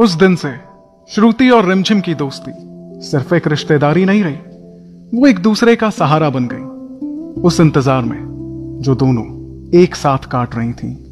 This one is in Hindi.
उस दिन से श्रुति और रिमझिम की दोस्ती सिर्फ एक रिश्तेदारी नहीं रही, वो एक दूसरे का सहारा बन गई। उस इंतजार में जो दोनों एक साथ काट रही थीं।